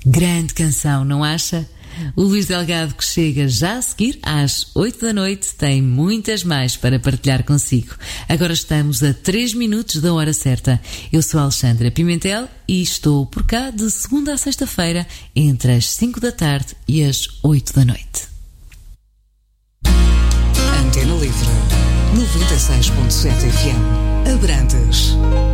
Grande canção, não acha? O Luís Delgado, que chega já a seguir às 8 da noite, tem muitas mais para partilhar consigo. Agora estamos a 3 minutos da hora certa. Eu sou a Alexandra Pimentel e estou por cá de segunda a sexta-feira, entre as 5 da tarde e as 8 da noite. Antena Livre, 96.7 FM, Abrantes.